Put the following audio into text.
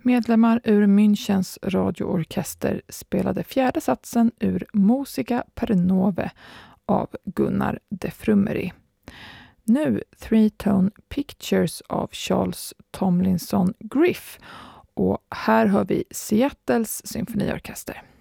Medlemmar ur Münchens radioorkester spelade fjärde satsen ur Musica per Nove av Gunnar de Frumery. Nu Three Tone Pictures av Charles Tomlinson Griff, och här hör vi Seattles symfoniorkester.